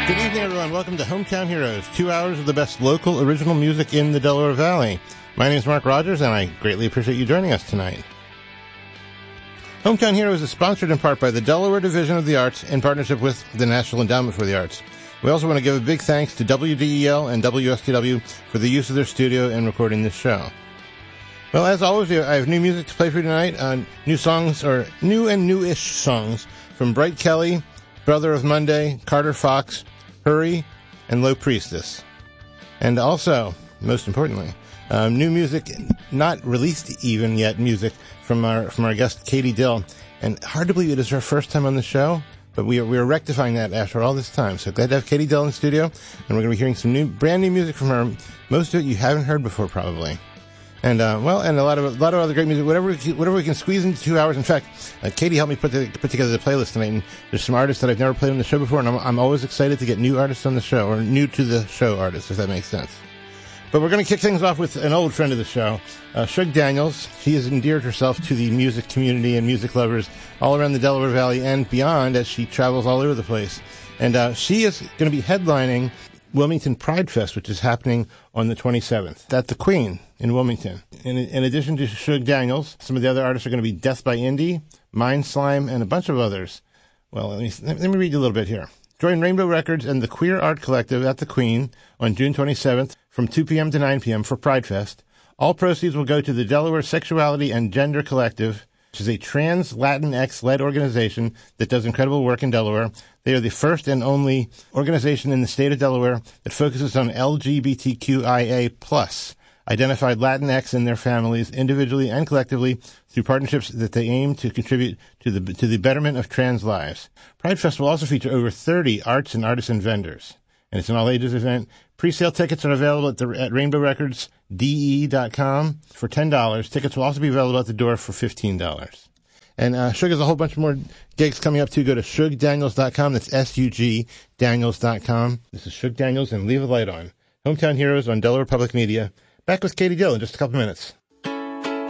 Good evening, everyone. Welcome to Hometown Heroes, 2 hours of the best local original music in the Delaware Valley. My name is Mark Rogers, and I greatly appreciate you joining us tonight. Hometown Heroes is sponsored in part by the Delaware Division of the Arts in partnership with the National Endowment for the Arts. We also want to give a big thanks to WDEL and WSTW for the use of their studio in recording this show. Well, as always, I have new music to play for you tonight. New songs, or new and new-ish songs, from Bright Kelly, Brother of Monday, Carter Fox, Hurry, and Low Priestess. And also, most importantly, new music, not released even yet, music from our guest Katie Dill. And hard to believe it is her first time on the show, but we are rectifying that after all this time. So glad to have Katie Dill in the studio, and we're going to be hearing some brand new music from her. Most of it you haven't heard before, probably. And and a lot of other great music, whatever we can squeeze into 2 hours. In fact, Katie helped me put together the playlist tonight, and there's some artists that I've never played on the show before, and I'm always excited to get new artists on the show, or new to the show artists, if that makes sense. But we're going to kick things off with an old friend of the show, Shug Daniels. She has endeared herself to the music community and music lovers all around the Delaware Valley and beyond as she travels all over the place. And she is going to be headlining Wilmington Pride Fest, which is happening on the 27th at the Queen in Wilmington. In addition to Shug Daniels, some of the other artists are going to be Death by Indy, Mind Slime, and a bunch of others. Well, let me read you a little bit here. Join Rainbow Records and the Queer Art Collective at the Queen on June 27th from 2 p.m. to 9 p.m. for Pride Fest. All proceeds will go to the Delaware Sexuality and Gender Collective, which is a trans Latinx-led organization that does incredible work in Delaware. They are the first and only organization in the state of Delaware that focuses on LGBTQIA+ identified Latinx and their families individually and collectively through partnerships that they aim to contribute to the betterment of trans lives. Pride Fest will also feature over 30 arts and artisan vendors, and it's an all-ages event. Pre-sale tickets are available at rainbowrecordsde.com for $10. Tickets will also be available at the door for $15. And Shug has a whole bunch more gigs coming up, too. Go to ShugDaniels.com. That's S-U-G, Daniels.com. This is Shug Daniels and Leave the Light On. Hometown Heroes on Delaware Public Media. Back with Katie Dill in just a couple minutes.